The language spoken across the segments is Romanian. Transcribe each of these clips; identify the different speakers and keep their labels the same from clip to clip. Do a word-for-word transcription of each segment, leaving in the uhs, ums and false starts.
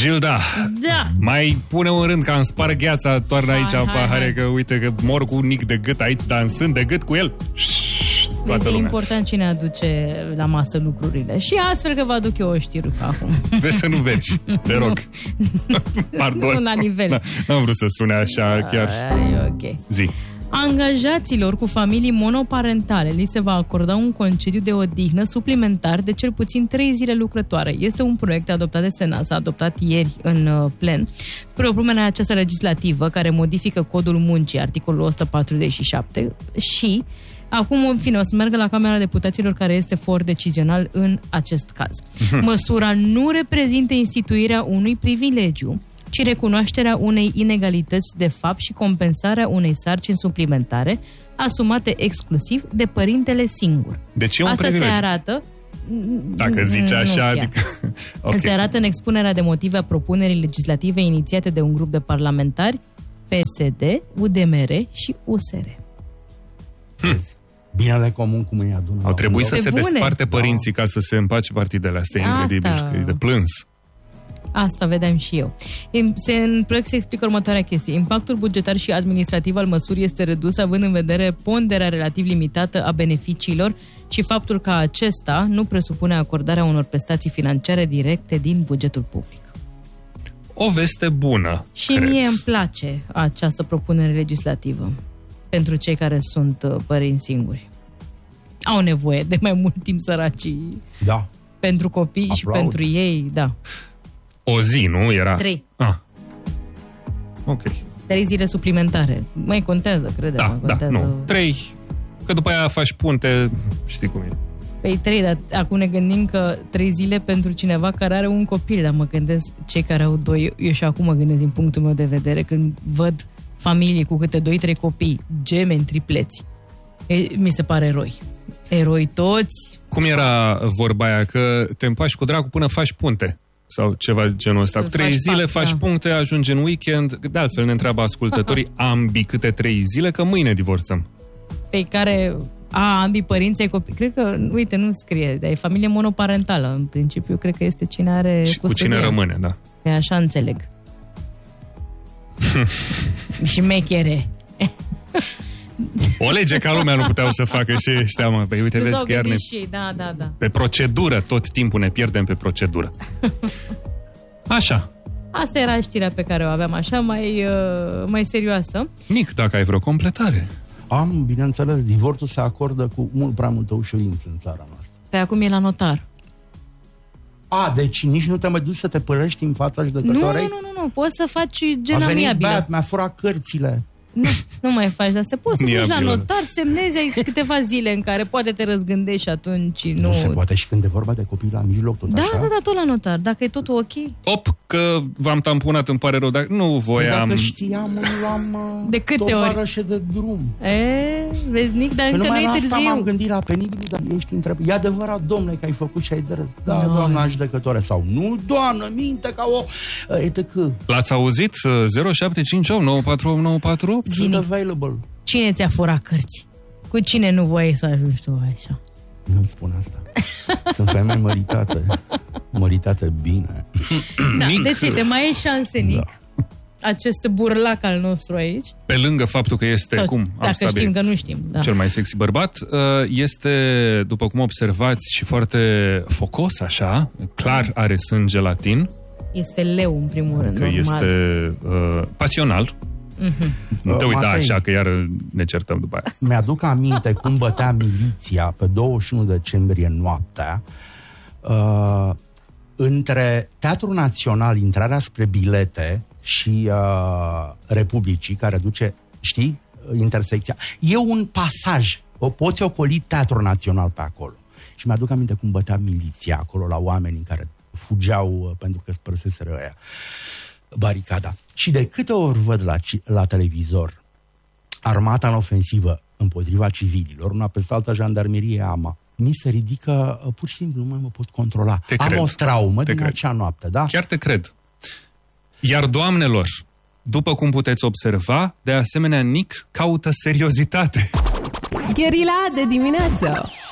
Speaker 1: Gilda,
Speaker 2: da.
Speaker 1: mai pune un rând ca în spar gheața, toarnă aici
Speaker 2: hai,
Speaker 1: pahare,
Speaker 2: hai.
Speaker 1: că uite că mor cu un nic de gât aici, dar sunt de gât cu el.
Speaker 2: Este important cine aduce la masă lucrurile. Și astfel că vă aduc eu o știri acum.
Speaker 1: Vezi să nu vergi, te rog. Pardon.
Speaker 2: Nu la nivel.
Speaker 1: Da, n-am vrut să sune așa chiar.
Speaker 2: E ok.
Speaker 1: Zi.
Speaker 2: Angajaților cu familii monoparentale li se va acorda un concediu de odihnă suplimentar de cel puțin trei zile lucrătoare. Este un proiect adoptat de Senat, s-a adoptat ieri în uh, plen. Propunerea aceasta legislativă care modifică codul muncii, articolul o sută patruzeci și șapte și acum, în fine, o să meargă la Camera Deputaților, care este for decizional în acest caz. Măsura nu reprezintă instituirea unui privilegiu, ci recunoașterea unei inegalități de fapt și compensarea unei sarcini suplimentare asumate exclusiv de părintele singur.
Speaker 1: Deci e un
Speaker 2: Asta
Speaker 1: privilegiu.
Speaker 2: se arată...
Speaker 1: Dacă zici așa, adică...
Speaker 2: Okay. Se arată în expunerea de motive a propunerii legislative inițiate de un grup de parlamentari P S D, U D M R și U S R.
Speaker 3: Hmm. Binele comun cum îi adună.
Speaker 1: Au trebuit să
Speaker 2: Pe
Speaker 1: se
Speaker 2: bune.
Speaker 1: desparte părinții ca să se împace partidele astea. E incredibil,
Speaker 2: Asta.
Speaker 1: că e de plâns.
Speaker 2: Asta vedeam și eu. În, se, în proiect se explică următoarea chestie. Impactul bugetar și administrativ al măsurii este redus având în vedere ponderea relativ limitată a beneficiilor și faptul că acesta nu presupune acordarea unor prestații financiare directe din bugetul public.
Speaker 1: O veste bună,
Speaker 2: Și
Speaker 1: cred.
Speaker 2: mie îmi place această propunere legislativă pentru cei care sunt uh, părinți singuri. Au nevoie de mai mult timp săracii
Speaker 3: Da.
Speaker 2: pentru copii
Speaker 3: Aplaud.
Speaker 2: și pentru ei, da.
Speaker 1: O zi, nu? Era...
Speaker 2: Trei.
Speaker 1: Ah. Ok.
Speaker 2: Trei zile suplimentare. Mai contează, credem.
Speaker 1: Da, da,
Speaker 2: contează.
Speaker 1: nu. Trei. Că după aia faci punte, știi cum e.
Speaker 2: Păi trei, dar acum ne gândim că trei zile pentru cineva care are un copil, dar mă gândesc cei care au doi, eu și acum mă gândesc din punctul meu de vedere, când văd familii cu câte doi, trei copii, gemeni, tripleți, e, mi se pare eroi. Eroi toți.
Speaker 1: Cum era vorba aia? Că te împaci cu dracu până faci punte. Sau ceva genul ăsta. Cu trei
Speaker 2: Faci
Speaker 1: zile
Speaker 2: pact,
Speaker 1: faci
Speaker 2: da.
Speaker 1: puncte, ajungi în weekend. De altfel ne întreabă ascultătorii ambii câte trei zile, că mâine divorțăm.
Speaker 2: Pe care, a, ambii părinți ai copii. Cred că, uite, nu scrie, dar e familie monoparentală. În principiu, cred că este cine are
Speaker 1: Și cu cine
Speaker 2: custodia.
Speaker 1: rămâne, da.
Speaker 2: Pe așa înțeleg. Și mechere.
Speaker 1: O lege ca lumea nu puteau să facă și ăștia, mă. Păi uite,
Speaker 2: Nu
Speaker 1: vezi
Speaker 2: s-au
Speaker 1: că iar ne...
Speaker 2: gândit și ei, da, da, da.
Speaker 1: Pe procedură, tot timpul ne pierdem pe procedură. Așa.
Speaker 2: Asta era știrea pe care o aveam, așa mai, uh, mai serioasă.
Speaker 1: Nic, dacă ai vreo completare.
Speaker 3: Am, bineînțeles, divorțul se acordă cu mult prea multă ușurință în țara noastră.
Speaker 2: Pe acum e la notar.
Speaker 3: A, deci nici nu te mai duci să te părești în fața
Speaker 2: Nu, nu,
Speaker 3: judecătoarei?
Speaker 2: nu, nu, nu, poți să faci gen
Speaker 3: A venit
Speaker 2: amiabilă.
Speaker 3: băiat, mi-a furat cărțile.
Speaker 2: Nu, nu mai faci, dar se poți să duci la
Speaker 1: Amiabilă.
Speaker 2: notar, semnezi, ai câteva zile în care poate te răzgândești și atunci nu...
Speaker 3: Nu se poate și când e vorba de copii la mijloc, tot
Speaker 2: Da,
Speaker 3: așa?
Speaker 2: da, da, tot la notar, dacă e totul ok.
Speaker 1: Op, că v-am tamponat, îmi pare rău, dar nu voiam...
Speaker 3: Dacă știam, îmi luam uh,
Speaker 2: De câte ori?
Speaker 3: tovarășe de drum.
Speaker 2: E, vezi, Nic, dar
Speaker 3: Că
Speaker 2: încă nu
Speaker 3: numai
Speaker 2: e
Speaker 3: la asta m-am
Speaker 2: târziu.
Speaker 3: gândit la penibil, dar ești întrebat. E adevărat, domnule, că ai făcut și ai drept. Da,
Speaker 2: Noi.
Speaker 3: doamna judecătoare. Sau nu, doamnă, minte ca o... E etc.
Speaker 1: L-ați auzit? zero șapte cinci opt nouă patru opt nouă patru opt?
Speaker 3: Sunt available.
Speaker 2: Cine ți-a furat cărți? Cu cine nu voiai să ajungi tu așa?
Speaker 3: Nu-mi spun asta. Sunt femei măritate. Măritate bine.
Speaker 2: Da,
Speaker 1: Nic.
Speaker 2: deci uite, mai e șanse, Nic.
Speaker 3: Da.
Speaker 2: Acest burlac al nostru aici.
Speaker 1: Pe lângă faptul că este,
Speaker 2: Sau,
Speaker 1: cum am
Speaker 2: dacă
Speaker 1: stabilit,
Speaker 2: știm că nu știm. Da.
Speaker 1: cel mai sexy bărbat, este, după cum observați, și foarte focos, așa, clar are sânge latin,
Speaker 2: Este leu, în primul rând,
Speaker 1: că
Speaker 2: normal.
Speaker 1: este uh, pasional. Nu te
Speaker 3: Uh,
Speaker 1: uita
Speaker 3: Matei.
Speaker 1: așa, că iar ne certăm după aia.
Speaker 3: Mi-aduc aminte cum bătea miliția pe douăzeci și unu decembrie noaptea uh, între Teatrul Național, intrarea spre bilete și uh, Republicii, care duce, știi, intersecția. E un pasaj. O poți ocoli Teatrul Național pe acolo. Și mi-aduc aminte cum bătea miliția acolo la oamenii care fugeau uh, pentru că spărseseră ăia baricada. Și de câte ori văd la, ci- la televizor armata în ofensivă împotriva civililor, una peste alta jandarmerie ama, mi se ridică, uh, pur și simplu nu mai mă pot controla.
Speaker 1: Te
Speaker 3: Am
Speaker 1: cred.
Speaker 3: o traumă
Speaker 1: Te
Speaker 3: din
Speaker 1: cred.
Speaker 3: acea noapte, da?
Speaker 1: Chiar te cred. Iar, doamnelor, după cum puteți observa, de asemenea, Nic caută seriozitate.
Speaker 4: Gherila de dimineață.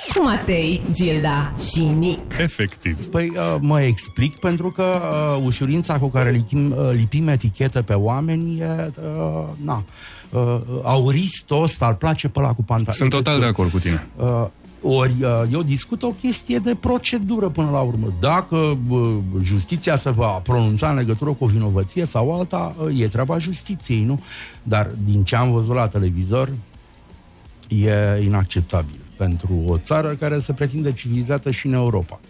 Speaker 4: Matei, Gilda și Nic.
Speaker 1: Efectiv.
Speaker 3: Păi uh, mă explic, pentru că uh, ușurința cu care lipim, uh, lipim etichete pe oameni e, uh, na, uh, aurist tost, al place pe ăla cu pantaloni.
Speaker 1: Sunt total de acord cu tine.
Speaker 3: Uh, ori uh, eu discut o chestie de procedură până la urmă. Dacă uh, justiția se va pronunța în legătură cu o vinovăție sau alta, uh, e treaba justiției, nu? Dar din ce am văzut la televizor, e inacceptabil pentru o țară care se pretinde civilizată și în Europa.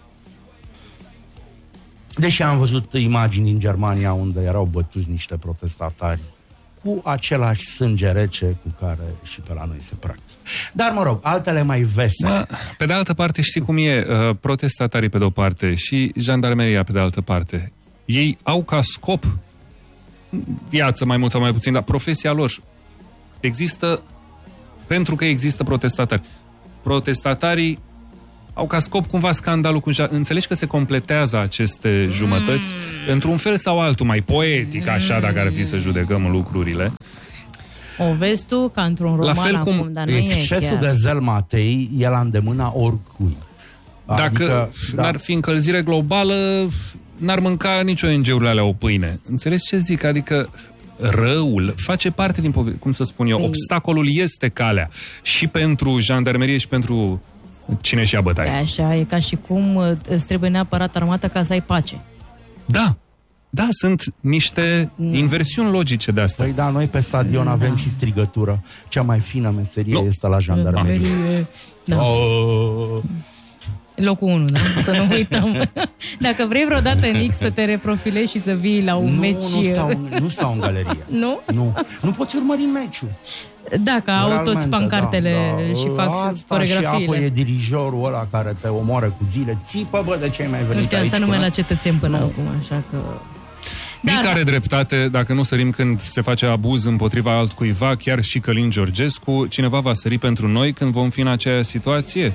Speaker 3: Deși am văzut imagini din Germania unde erau bătuți niște protestatari cu același sânge rece cu care și pe la noi se practică. Dar, mă rog, altele mai vesele.
Speaker 1: Mă, pe de altă parte, știi cum e? Uh, protestatarii pe de-o parte și jandarmeria pe de altă parte. Ei au ca scop viață, mai mult sau mai puțin, dar profesia lor există pentru că există protestatari. Protestatarii au ca scop cumva scandalul cu... Înțelegi că se completează aceste mm. jumătăți într-un fel sau altul, mai poetic, așa, dacă ar fi să judecăm lucrurile.
Speaker 2: O vezi tu ca într-un roman
Speaker 1: la fel cum
Speaker 2: acum, dar nu e
Speaker 3: excesul de zel, Matei, e la îndemâna oricui.
Speaker 1: Dacă adică, n-ar da. fi încălzire globală, n-ar mânca nici O N G-urile alea o pâine. Înțelegi ce zic? Adică răul face parte din, cum să spun eu, Ei. obstacolul este calea. Și pentru jandarmerie și pentru cine și-a bătaie.
Speaker 2: Așa, e ca și cum îți trebuie neapărat armată ca să ai pace.
Speaker 1: Da. Da, sunt niște mm. inversiuni logice de asta.
Speaker 3: Păi da, noi pe stadion da. avem și strigătură. Cea mai fină meserie no. este la jandarmerie.
Speaker 2: Da. Oh. Locul unu, da? Să nu uităm. Dacă vrei vreodată, Nic, să te reprofilezi și să vii la un
Speaker 3: nu,
Speaker 2: meci...
Speaker 3: Nu stau, nu stau în galerie.
Speaker 2: Nu?
Speaker 3: Nu. Nu poți urmări meciul.
Speaker 2: Da, că au toți pancartele
Speaker 3: da, da.
Speaker 2: și fac
Speaker 3: asta
Speaker 2: coregrafiile.
Speaker 3: Și apoi e dirijorul ăla care te omoară cu zile. Țipă, bă, de ce ai mai venit
Speaker 2: nu știu,
Speaker 3: aici?
Speaker 2: Nu știu, la cetățeni până no. acum, așa că...
Speaker 1: Nic da, are da. dreptate, dacă nu sărim când se face abuz împotriva altcuiva, chiar și Călin Georgescu, cineva va sări pentru noi când vom fi în aceea situație.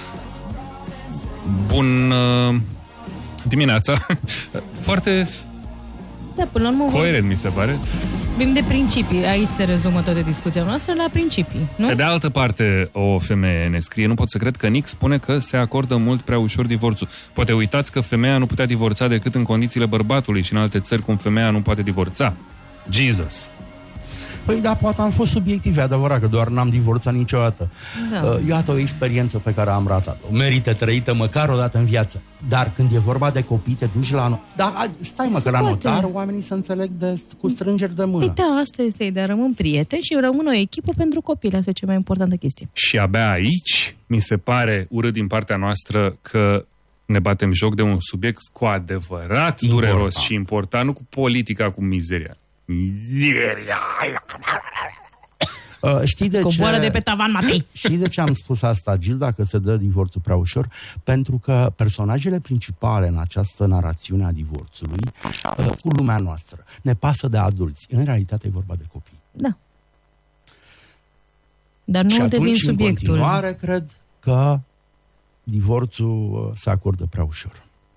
Speaker 1: Bun uh, dimineața. Foarte
Speaker 2: da, până la urmă,
Speaker 1: coerent, mi se pare.
Speaker 2: Vim de principii. Aici se rezumă toată discuția noastră la principii, nu?
Speaker 1: Pe de altă parte, o femeie ne scrie: nu pot să cred că Nic spune că se acordă mult prea ușor divorțul. Poate uitați că femeia nu putea divorța decât în condițiile bărbatului și în alte țări cum femeia nu poate divorța. Jesus!
Speaker 3: Păi da, poate am fost subiectiv, adevărat, că doar n-am divorțat niciodată. Da. Uh, iată o experiență pe care am ratat-o. Merită trăită măcar o dată în viață. Dar când e vorba de copii, te duci la... No- da, stai mă, se că la poate. Notar oamenii se înțeleg de, cu strângeri de mână.
Speaker 2: Păi da, asta este ideea. Rămân prieteni și rămân o echipă pentru copii. Asta e cea mai importantă chestie.
Speaker 1: Și abia aici mi se pare urât din partea noastră că ne batem joc de un subiect cu adevărat important. Dureros și important, nu cu politica, cu mizeria. Mizeria.
Speaker 3: Uh, știi de
Speaker 2: Coboară
Speaker 3: ce...
Speaker 2: de pe tavan, Matei.
Speaker 3: Știi de ce am spus asta, Gil, dacă se dă divorțul prea ușor? Pentru că personajele principale în această narațiune a divorțului, uh, cu lumea noastră, ne pasă de adulți. În realitate e vorba de copii.
Speaker 2: Da. Dar nu devin subiectul.
Speaker 3: Și în continuare cred că divorțul se acordă prea ușor.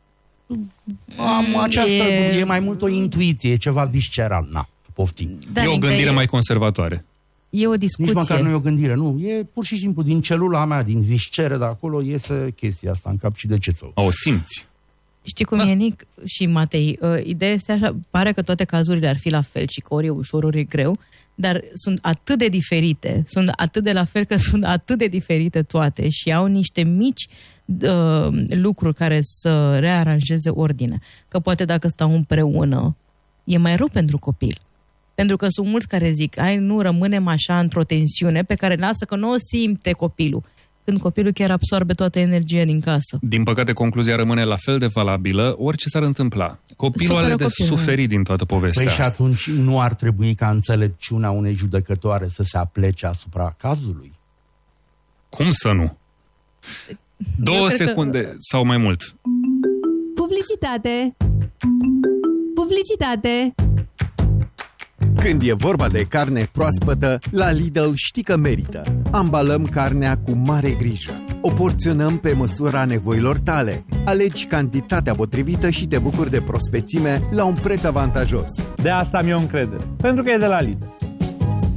Speaker 3: Am această, e... e mai mult o intuiție, e ceva visceral. Na, poftim.
Speaker 1: Da, e o gândire e... mai conservatoare.
Speaker 2: E o discuție.
Speaker 3: Nici măcar nu e o gândire, nu. E pur și simplu din celula mea, din viscere de acolo, iese chestia asta în cap și de ce să
Speaker 1: o simți.
Speaker 2: Știi cum da. e, Nic și Matei? Uh, ideea este așa, pare că toate cazurile ar fi la fel și că ori e ușor, ori e greu, dar sunt atât de diferite, sunt atât de la fel că sunt atât de diferite toate și au niște mici uh, lucruri care să rearanjeze ordine. Că poate dacă stau împreună, e mai rău pentru copil. Pentru că sunt mulți care zic, hai, nu rămânem așa într-o tensiune pe care lasă că nu o simte copilul. Când copilul chiar absorbe toată energia din casă. Din
Speaker 1: păcate, concluzia rămâne la fel de valabilă orice s-ar întâmpla. Copilul are de copilul. suferit din toată povestea
Speaker 3: păi
Speaker 1: asta.
Speaker 3: Și atunci nu ar trebui ca înțelepciunea unei judecătoare să se aplece asupra cazului?
Speaker 1: Cum să nu? Două secunde că... sau mai mult.
Speaker 4: Publicitate! Publicitate!
Speaker 5: Când e vorba de carne proaspătă, la Lidl știi că merită. Ambalăm carnea cu mare grijă. O porționăm pe măsura nevoilor tale. Alegi cantitatea potrivită și te bucuri de prospețime la un preț avantajos.
Speaker 6: De asta mi-o încredere, pentru că e de la Lidl.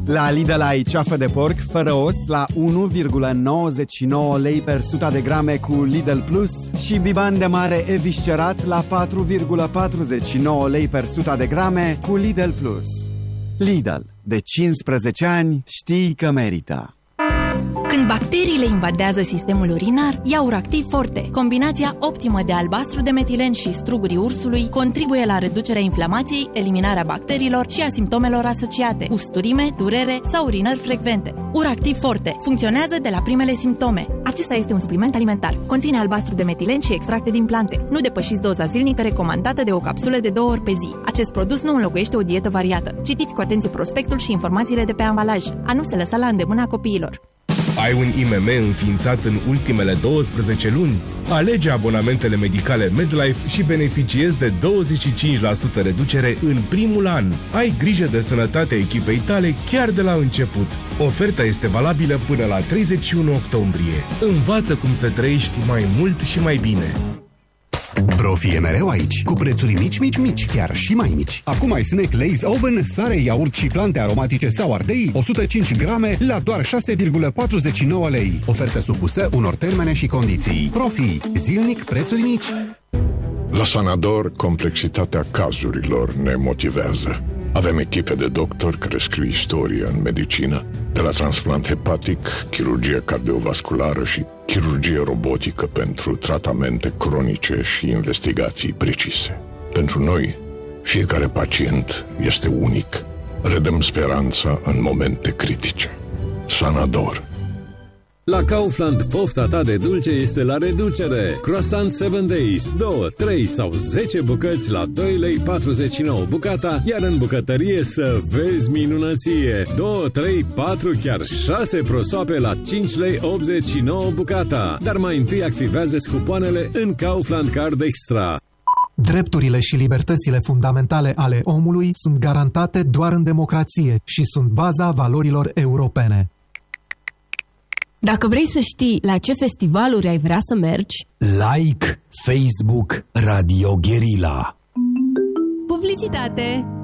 Speaker 5: La Lidl ai ceafă de porc fără os la unu virgulă nouăzeci și nouă lei per sută de grame cu Lidl Plus și biban de mare eviscerat la patru virgulă patruzeci și nouă lei per sută de grame cu Lidl Plus. Lidl, de cincisprezece ani știi că merită.
Speaker 6: Când bacteriile invadează sistemul urinar, ia Uractiv Forte. Combinația optimă de albastru de metilen și strugurii ursului contribuie la reducerea inflamației, eliminarea bacteriilor și a simptomelor asociate, usturime, durere sau urinări frecvente. Uractiv Forte funcționează de la primele simptome. Acesta este un supliment alimentar. Conține albastru de metilen și extracte din plante. Nu depășiți doza zilnică recomandată de o capsulă de două ori pe zi. Acest produs nu înlocuiește o dietă variată. Citiți cu atenție prospectul și informațiile de pe ambalaj. A nu se lăsa la îndemâna copiilor.
Speaker 7: Ai un I M M înființat în ultimele douăsprezece luni? Alege abonamentele medicale MedLife și beneficiezi de douăzeci și cinci la sută reducere în primul an. Ai grijă de sănătatea echipei tale chiar de la început. Oferta este valabilă până la treizeci și unu octombrie. Învață cum să trăiești mai mult și mai bine.
Speaker 8: Profi e mereu aici, cu prețuri mici, mici, mici, chiar și mai mici. Acum ai snack Lay's Oven, sare, iaurt și plante aromatice sau ardei, o sută cinci grame la doar șase virgulă patruzeci și nouă lei. Ofertă supusă unor termene și condiții. Profi, zilnic prețuri mici.
Speaker 9: La Sanador, complexitatea cazurilor ne motivează. Avem echipe de doctori care scriu istorie în medicină, de la transplant hepatic, chirurgie cardiovasculară și chirurgie robotică pentru tratamente cronice și investigații precise. Pentru noi, fiecare pacient este unic. Redăm speranța în momente critice. Sanador.
Speaker 10: La Kaufland, pofta ta de dulce este la reducere. Croissant seven days, două, trei sau zece bucăți la doi lei patruzeci și nouă bucata, iar în bucătărie să vezi minunăție. doi, trei, patru, chiar șase prosoape la cinci lei optzeci și nouă bucata. Dar mai întâi activează cupoanele în Kaufland Card Extra.
Speaker 11: Drepturile și libertățile fundamentale ale omului sunt garantate doar în democrație și sunt baza valorilor europene.
Speaker 4: Dacă vrei să știi la ce festivaluri ai vrea să mergi,
Speaker 8: Like Facebook Radio Guerilla.
Speaker 4: publicitate.